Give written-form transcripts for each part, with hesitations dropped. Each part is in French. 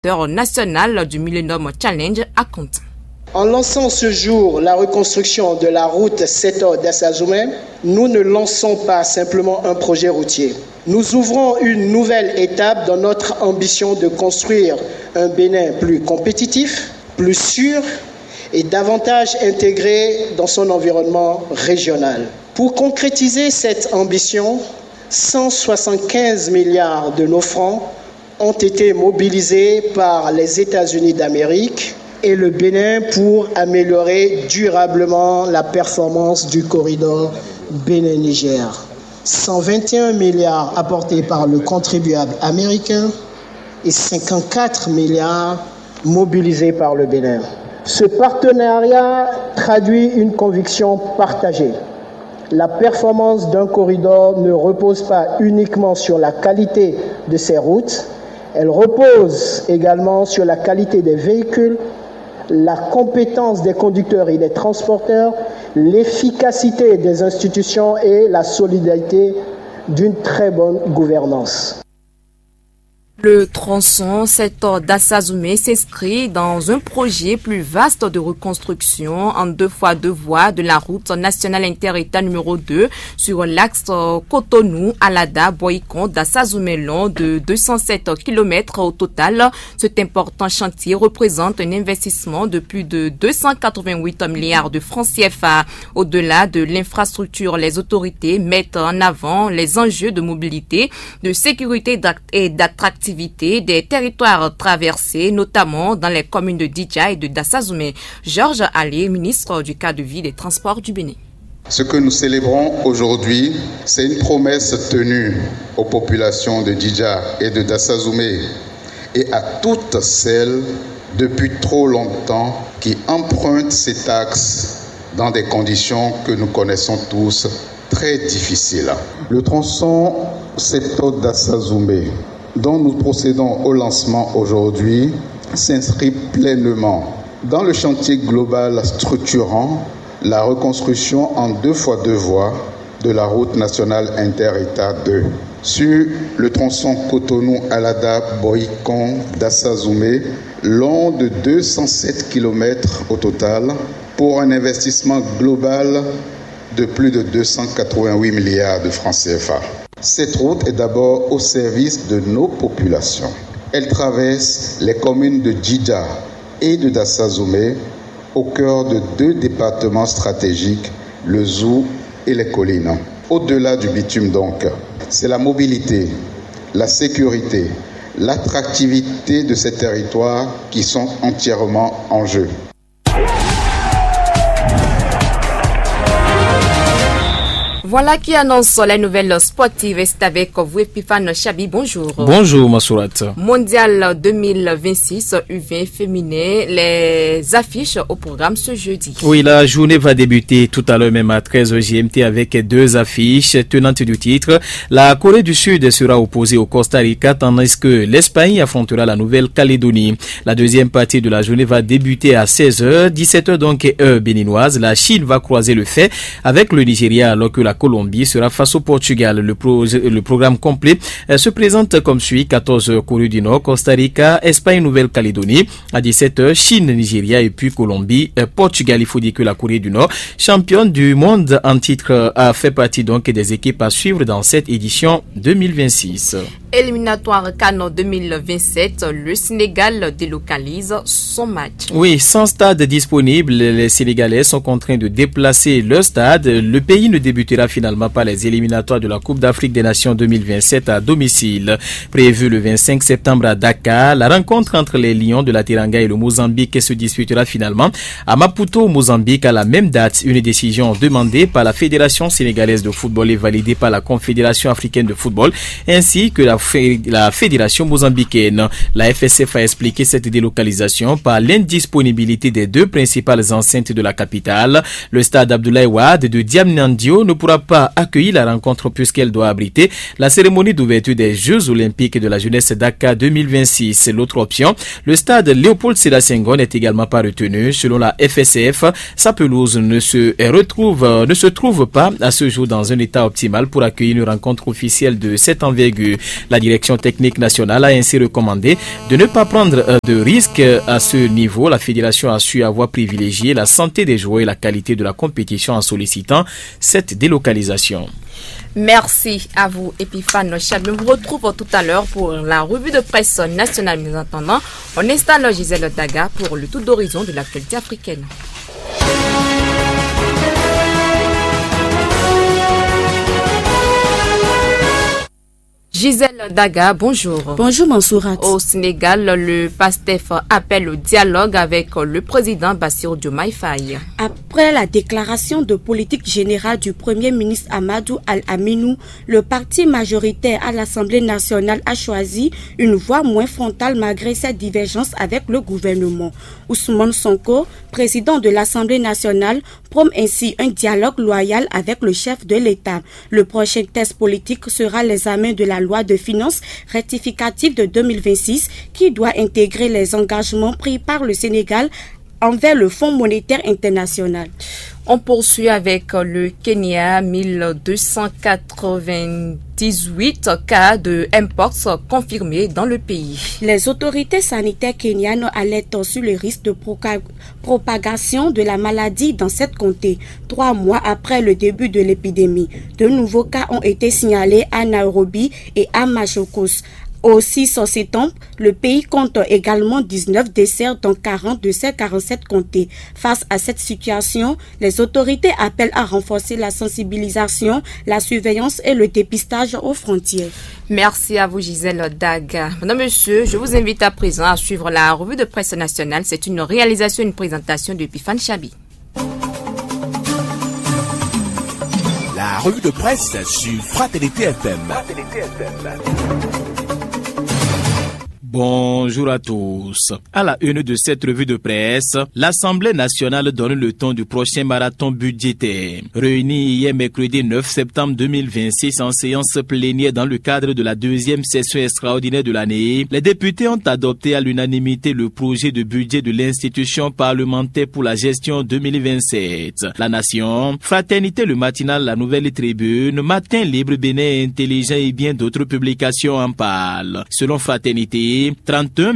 national du Millennium Challenge à Kantin. En lançant ce jour la reconstruction de la route Seto-Dassazoumé, nous ne lançons pas simplement un projet routier. Nous ouvrons une nouvelle étape dans notre ambition de construire un Bénin plus compétitif, plus sûr et davantage intégré dans son environnement régional. Pour concrétiser cette ambition, 175 milliards de nos francs ont été mobilisés par les États-Unis d'Amérique et le Bénin pour améliorer durablement la performance du corridor Bénin-Niger. 121 milliards apportés par le contribuable américain et 54 milliards mobilisés par le Bénin. Ce partenariat traduit une conviction partagée. La performance d'un corridor ne repose pas uniquement sur la qualité de ses routes, elle repose également sur la qualité des véhicules, la compétence des conducteurs et des transporteurs, l'efficacité des institutions et la solidarité d'une très bonne gouvernance. Le tronçon Seto-Dassazoumé s'inscrit dans un projet plus vaste de reconstruction en 2x2 voies de la route nationale inter-État numéro 2 sur l'axe Cotonou-Alada-Boycon-Dassazoumé long de 207 km au total. Cet important chantier représente un investissement de plus de 288 milliards de francs CFA. Au-delà de l'infrastructure, les autorités mettent en avant les enjeux de mobilité, de sécurité et d'attractivité des territoires traversés, notamment dans les communes de Didja et de Dassazoumé. Georges Allé, ministre du cadre de vie des transports du Bénin. Ce que nous célébrons aujourd'hui, c'est une promesse tenue aux populations de Didja et de Dassazoumé et à toutes celles depuis trop longtemps qui empruntent cet axe dans des conditions que nous connaissons tous très difficiles. Le tronçon Seto-Dassazoumé, dont nous procédons au lancement aujourd'hui, s'inscrit pleinement dans le chantier global structurant la reconstruction en 2x2 voies de la route nationale inter-État 2. Sur le tronçon Cotonou-Alada-Boycon-Dassazoumé, long de 207 km au total, pour un investissement global de plus de 288 milliards de francs CFA. Cette route est d'abord au service de nos populations. Elle traverse les communes de Djidja et de Dassazoumé au cœur de 2 départements stratégiques, le Zou et les collines. Au-delà du bitume donc, c'est la mobilité, la sécurité, l'attractivité de ces territoires qui sont entièrement en jeu. Voilà qui annonce les nouvelles sportives. C'est avec vous, Epifane Chabi. Bonjour. Bonjour, Massourat. Mondial 2026 U20 féminin, les affiches au programme ce jeudi. Oui, la journée va débuter tout à l'heure même à 13h GMT avec 2 affiches tenantes du titre. La Corée du Sud sera opposée au Costa Rica tandis que l'Espagne affrontera la Nouvelle-Calédonie. La deuxième partie de la journée va débuter à 16h, 17h donc heure béninoise. La Chine va croiser le fait avec le Nigeria alors que la Colombie sera face au Portugal. Le programme complet se présente comme suit: 14h Corée du Nord, Costa Rica, Espagne, Nouvelle-Calédonie. À 17h, Chine, Nigeria et puis Colombie, Portugal. Il faut dire que la Corée du Nord, championne du monde en titre, a fait partie donc des équipes à suivre dans cette édition 2026. Éliminatoire CAN 2027, le Sénégal délocalise son match. Oui, sans stade disponible, les Sénégalais sont contraints de déplacer leur stade. Le pays ne débutera finalement pas les éliminatoires de la Coupe d'Afrique des Nations 2027 à domicile. Prévu le 25 septembre à Dakar, la rencontre entre les Lions de la Teranga et le Mozambique se disputera finalement à Maputo, Mozambique, à la même date. Une décision demandée par la Fédération sénégalaise de football et validée par la Confédération africaine de football ainsi que la Fédération mozambicaine. La FSF a expliqué cette délocalisation par l'indisponibilité des 2 principales enceintes de la capitale. Le stade Abdoulaye Wade de Diamniadio ne pourra pas accueillir la rencontre puisqu'elle doit abriter la cérémonie d'ouverture des Jeux olympiques de la jeunesse Dakar 2026. L'autre option, le stade Léopold Sédar Senghor n'est également pas retenu. Selon la FSF, sa pelouse ne se trouve pas à ce jour dans un état optimal pour accueillir une rencontre officielle de cette envergure. La direction technique nationale a ainsi recommandé de ne pas prendre de risques à ce niveau. La fédération a su avoir privilégié la santé des joueurs et la qualité de la compétition en sollicitant cette délocalisation. Merci à vous, Epiphane Chad. Je vous retrouve tout à l'heure pour la revue de presse nationale. Mais en attendant, on installe Gisèle Daga pour le tour d'horizon de l'actualité africaine. Gisèle Daga, bonjour. Bonjour Mansourat. Au Sénégal, le PASTEF appelle au dialogue avec le président Bassirou Diomaye Faye. Après la déclaration de politique générale du Premier ministre Amadou Al-Aminou, le parti majoritaire à l'Assemblée nationale a choisi une voie moins frontale malgré ses divergences avec le gouvernement. Ousmane Sonko, président de l'Assemblée nationale, promeut ainsi un dialogue loyal avec le chef de l'État. Le prochain test politique sera l'examen de la loi de finances rectificative de 2026 qui doit intégrer les engagements pris par le Sénégal envers le Fonds monétaire international. On poursuit avec le Kenya, 1298 cas de mpox confirmés dans le pays. Les autorités sanitaires kenyanes alertent sur le risque de propagation de la maladie dans cette comté. 3 mois après le début de l'épidémie, de nouveaux cas ont été signalés à Nairobi et à Machakos. Au 6 septembre, le pays compte également 19 décès dans 40 de ces 47 comtés. Face à cette situation, les autorités appellent à renforcer la sensibilisation, la surveillance et le dépistage aux frontières. Merci à vous Gisèle Daga. Madame, Monsieur, je vous invite à présent à suivre la revue de presse nationale. C'est une réalisation, une présentation de Epiphane Chabi. La revue de presse sur Fraternité FM. Bonjour à tous. À la une de cette revue de presse, l'Assemblée nationale donne le ton du prochain marathon budgétaire. Réunis hier mercredi 9 septembre 2026 en séance plénière dans le cadre de la deuxième session extraordinaire de l'année, les députés ont adopté à l'unanimité le projet de budget de l'institution parlementaire pour la gestion 2027. La Nation, Fraternité le matinal, la Nouvelle Tribune, Matin libre, Bénin intelligent et bien d'autres publications en parlent. Selon Fraternité, 31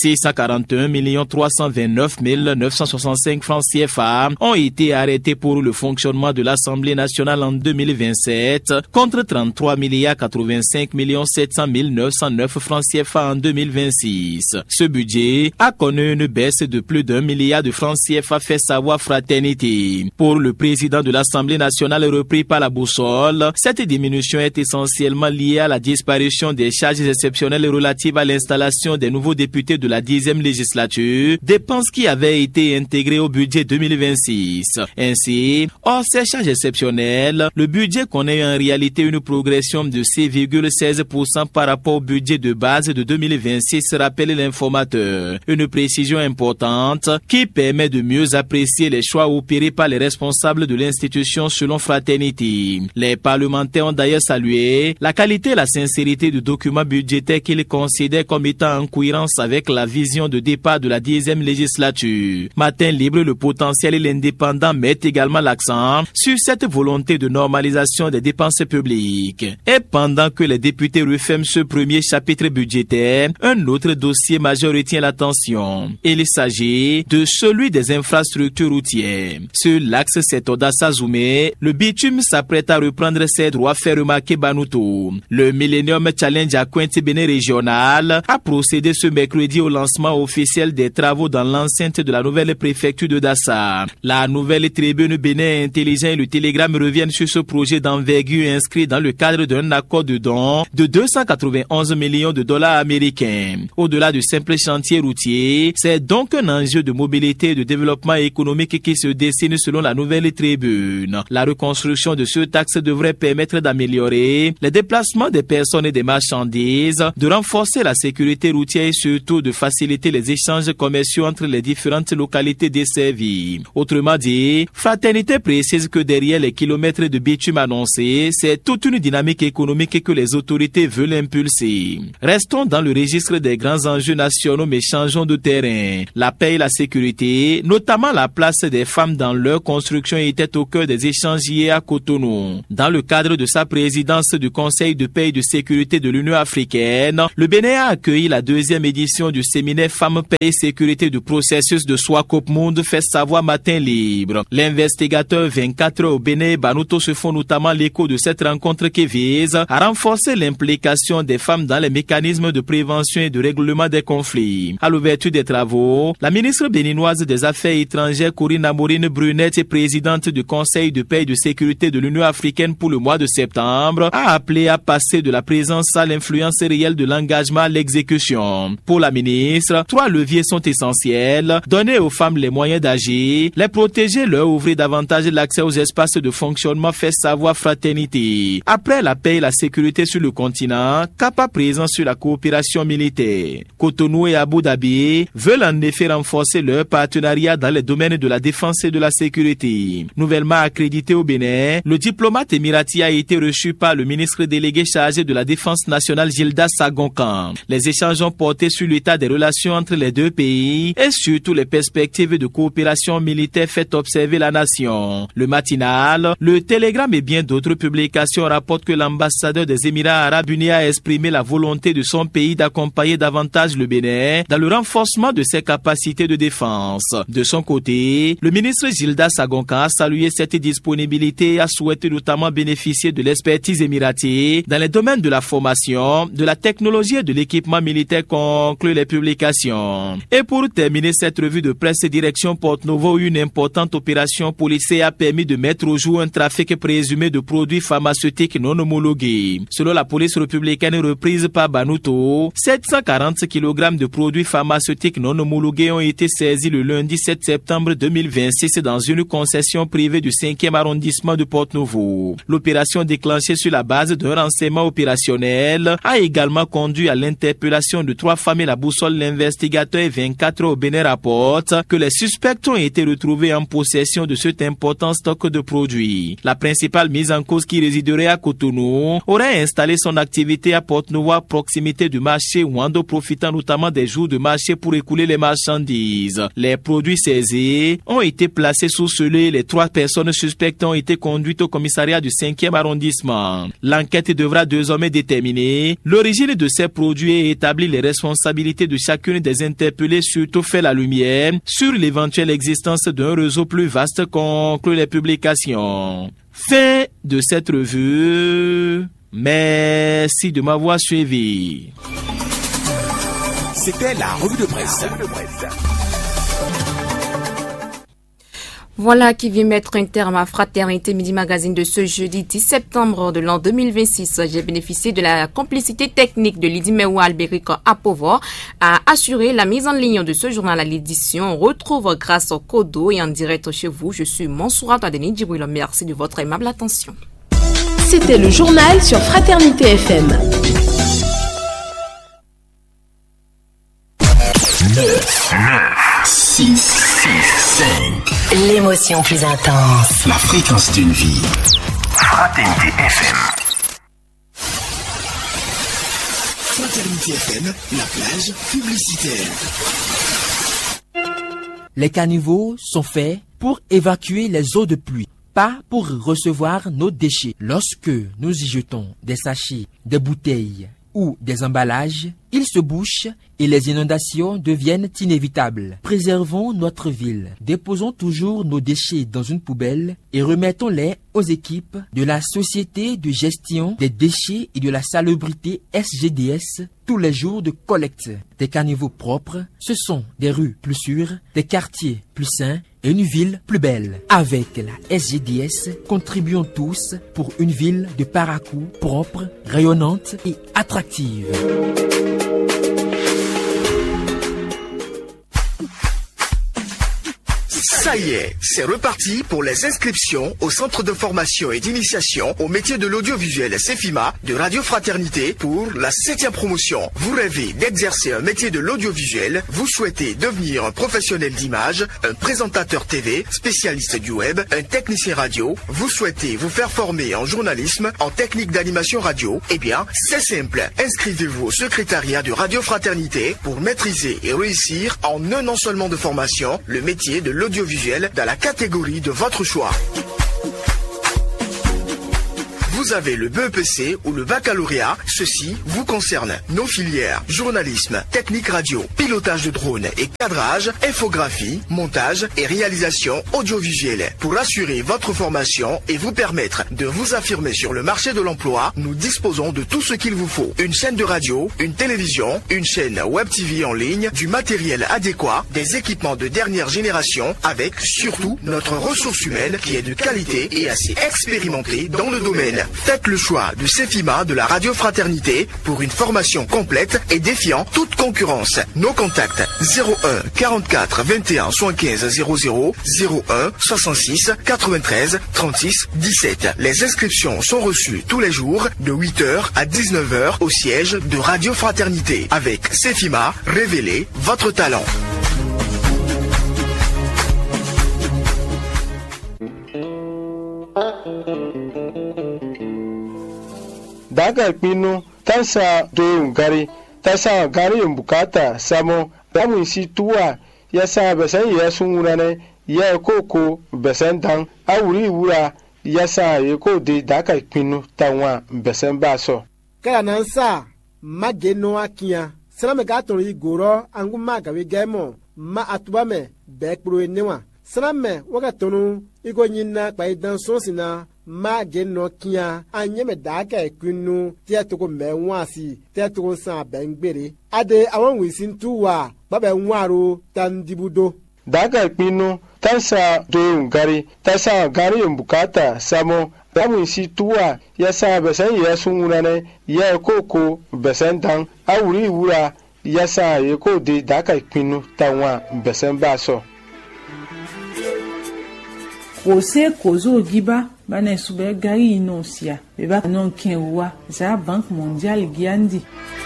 641 329 965 francs CFA ont été arrêtés pour le fonctionnement de l'Assemblée nationale en 2027 contre 33 85 700 909 francs CFA en 2026. Ce budget a connu une baisse de plus d'1 milliard de francs CFA, fait savoir Fraternité. Pour le président de l'Assemblée nationale repris par la boussole, cette diminution est essentiellement liée à la disparition des charges exceptionnelles relatives à l'installation des nouveaux députés de la 10e législature, dépenses qui avaient été intégrées au budget 2026. Ainsi, hors ces charges exceptionnelles, le budget connaît en réalité une progression de 6,16% par rapport au budget de base de 2026, rappelle l'informateur. Une précision importante qui permet de mieux apprécier les choix opérés par les responsables de l'institution selon Fraternité. Les parlementaires ont d'ailleurs salué la qualité et la sincérité du document budgétaire qu'ils considèrent comme étant en cohérence avec la vision de départ de la 10e législature. Matin libre, le potentiel et l'indépendant mettent également l'accent sur cette volonté de normalisation des dépenses publiques. Et pendant que les députés referment ce premier chapitre budgétaire, un autre dossier majeur retient l'attention. Il s'agit de celui des infrastructures routières. Sur l'axe Setoda-Sazoumé, le bitume s'apprête à reprendre ses droits, fait remarquer Banuto. Le Millennium Challenge à Cointe-Bénin régional a procédé ce mercredi au lancement officiel des travaux dans l'enceinte de la nouvelle préfecture de Dassa. La Nouvelle Tribune, Bénin intelligent et le Télégramme reviennent sur ce projet d'envergure inscrit dans le cadre d'un accord de don de 291 millions de dollars américains. Au-delà du simple chantier routier, c'est donc un enjeu de mobilité et de développement économique qui se dessine selon la Nouvelle Tribune. La reconstruction de ce axe devrait permettre d'améliorer les déplacements des personnes et des marchandises, de renforcer la sécurité sécurité routière et surtout de faciliter les échanges commerciaux entre les différentes localités desservies. Autrement dit, Fraternité précise que derrière les kilomètres de bitume annoncés, c'est toute une dynamique économique que les autorités veulent impulser. Restons dans le registre des grands enjeux nationaux mais changeons de terrain. La paix et la sécurité, notamment la place des femmes dans leur construction, était au cœur des échanges hier à Cotonou. Dans le cadre de sa présidence du Conseil de paix et de sécurité de l'Union africaine, le Bénin a accueilli la 2e édition du séminaire Femmes, paix et sécurité du processus de Swakopmund, fait savoir Matin Libre. L'investigateur 24 heures au Bénin et Banuto se font notamment l'écho de cette rencontre qui vise à renforcer l'implication des femmes dans les mécanismes de prévention et de règlement des conflits. À l'ouverture des travaux, la ministre béninoise des Affaires étrangères Corinne Amorine Brunette, présidente du Conseil de paix et de sécurité de l'Union africaine pour le mois de septembre, a appelé à passer de la présence à l'influence réelle de l'engagement à l'exécution. Pour la ministre, 3 leviers sont essentiels: donner aux femmes les moyens d'agir, les protéger, leur ouvrir davantage l'accès aux espaces de fonctionnement, fait savoir Fraternité. Après la paix et la sécurité sur le continent, cap à présent sur la coopération militaire. Cotonou et Abu Dhabi veulent en effet renforcer leur partenariat dans les domaines de la défense et de la sécurité. Nouvellement accrédité au Bénin, le diplomate émirati a été reçu par le ministre délégué chargé de la défense nationale Gildas Sagonkan. Les échanges ont porté sur l'état des relations entre les deux pays et surtout les perspectives de coopération militaire, fait observer la nation. Le matinal, le Télégramme et bien d'autres publications rapportent que l'ambassadeur des Émirats arabes unis a exprimé la volonté de son pays d'accompagner davantage le Bénin dans le renforcement de ses capacités de défense. De son côté, le ministre Gildas Sagonkan a salué cette disponibilité et a souhaité notamment bénéficier de l'expertise émirati dans les domaines de la formation, de la technologie et de l'équipement militaire, conclut les publications. Et pour terminer cette revue de presse, direction Porto-Novo, une importante opération policière a permis de mettre au jour un trafic présumé de produits pharmaceutiques non homologués. Selon la police républicaine reprise par Banuto, 740 kg de produits pharmaceutiques non homologués ont été saisis le lundi 7 septembre 2026 dans une concession privée du 5e arrondissement de Porto-Novo. L'opération déclenchée sur la base d'un renseignement opérationnel a également conduit à l'interpellation de 3 femmes et la boussole. L'investigateur 24 heures au Bénin rapporte que les suspects ont été retrouvés en possession de cet important stock de produits. La principale mise en cause, qui résiderait à Cotonou, aurait installé son activité à Porto-Novo à proximité du marché Wando, profitant notamment des jours de marché pour écouler les marchandises. Les produits saisis ont été placés sous scellé. Les 3 personnes suspectes ont été conduites au commissariat du 5e arrondissement. L'enquête devra désormais déterminer l'origine de ces produits et établir les responsabilités de chacune des interpellés, surtout fait la lumière sur l'éventuelle existence d'un réseau plus vaste, conclut les publications. Fin de cette revue. Merci de m'avoir suivi. C'était la revue de presse. Voilà qui vient mettre un terme à Fraternité Midi Magazine de ce jeudi 10 septembre de l'an 2026. J'ai bénéficié de la complicité technique de Lydie Mewa Albéric Apovo à assurer la mise en ligne de ce journal à l'édition. On retrouve grâce au Kodo et en direct chez vous. Je suis Mansoura Tadeni Djibril. Merci de votre aimable attention. C'était le journal sur Fraternité FM. 9, 6, 5. L'émotion plus intense. La fréquence d'une vie. Fraternité FM. Fraternité FM, la plage publicitaire. Les caniveaux sont faits pour évacuer les eaux de pluie, pas pour recevoir nos déchets. Lorsque nous y jetons des sachets, des bouteilles ou des emballages, ils se bouchent et les inondations deviennent inévitables. Préservons notre ville. Déposons toujours nos déchets dans une poubelle et remettons-les aux équipes de la Société de gestion des déchets et de la salubrité SGDS tous les jours de collecte. Des caniveaux propres, ce sont des rues plus sûres, des quartiers plus sains et une ville plus belle. Avec la SGDS, contribuons tous pour une ville de Parakou propre, rayonnante et attractive. Ça y est, c'est reparti pour les inscriptions au centre de formation et d'initiation au métier de l'audiovisuel CEFIMA de Radio Fraternité pour la 7e promotion. Vous rêvez d'exercer un métier de l'audiovisuel, vous souhaitez devenir un professionnel d'image, un présentateur TV, spécialiste du web, un technicien radio, vous souhaitez vous faire former en journalisme, en technique d'animation radio, eh bien, c'est simple. Inscrivez-vous au secrétariat de Radio Fraternité pour maîtriser et réussir en un an seulement de formation le métier de l'audiovisuel dans la catégorie de votre choix. Vous avez le BEPC ou le baccalauréat, ceci vous concerne. Nos filières, journalisme, technique radio, pilotage de drone et cadrage, infographie, montage et réalisation audiovisuelle. Pour assurer votre formation et vous permettre de vous affirmer sur le marché de l'emploi, nous disposons de tout ce qu'il vous faut. Une chaîne de radio, une télévision, une chaîne web TV en ligne, du matériel adéquat, des équipements de dernière génération, avec surtout notre ressource humaine qui est de qualité et assez expérimentée dans le domaine. Faites le choix de CEFIMA de la Radio Fraternité pour une formation complète et défiant toute concurrence. Nos contacts 01 44 21 75 00 01 66 93 36 17. Les inscriptions sont reçues tous les jours de 8h à 19h au siège de Radio Fraternité. Avec CEFIMA, révélez votre talent. Daga kpinu tasa do gari tasa gari mbukata samo damu si tuwa yasa besan yesu ngurane ya koko besan dan awuri wura yasa yeko de daga kpinu tawa besan baso kaya nansa mageno akia saname gaton igoro anguma gawe gemo ma atubame bekpro enewa saname wagatonu igo nyina pa idan sonsina ma geno kia anyeme daga ekunu tia toko menwasi tia toko san bengbere ade awon wisin tuwa baba nwaro tandibudo daga ekunu tasa do gari tasa gari mbukata samo damu si tuwa yasa besan yesu ngurane ya koko besan dan awuri wura yasa yeko de daga ekunu tawa besan baso Ose kozo giba bana sube gari inosia beba non kenwa za Banque mondiale giandi.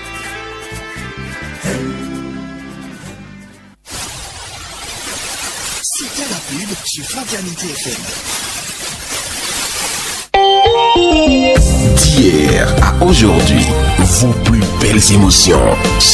C'était la pub sur Fraternité FM. D'hier à aujourd'hui, vos plus belles émotions.